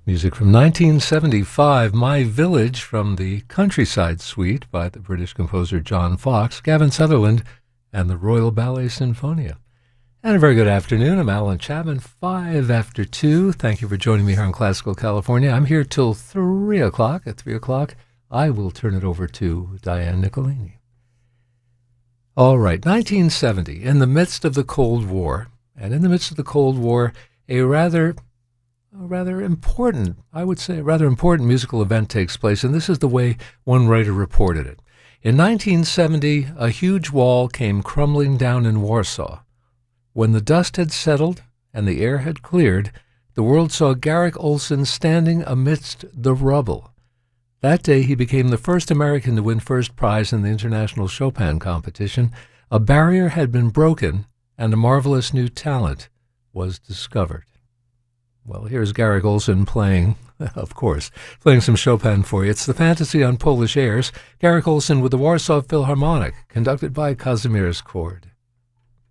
Music from 1975, My Village from the Countryside Suite by the British composer John Fox, Gavin Sutherland, and the Royal Ballet Sinfonia. And a very good afternoon. I'm Alan Chapman, 5 after 2. Thank you for joining me here in Classical California. I'm here till 3 o'clock. At 3 o'clock, I will turn it over to Diane Nicolini. All right, 1970, in the midst of the Cold War, and in the midst of the Cold War, a rather important, I would say, a rather important musical event takes place, and this is the way one writer reported it. In 1970, a huge wall came crumbling down in Warsaw. When the dust had settled and the air had cleared, the world saw Garrick Ohlson standing amidst the rubble. That day, he became the first American to win first prize in the International Chopin competition. A barrier had been broken, and a marvelous new talent was discovered. Well, here's Garrick Ohlson playing, of course, playing some Chopin for you. It's the Fantasy on Polish Airs. Garrick Ohlson with the Warsaw Philharmonic, conducted by Kazimierz Kord.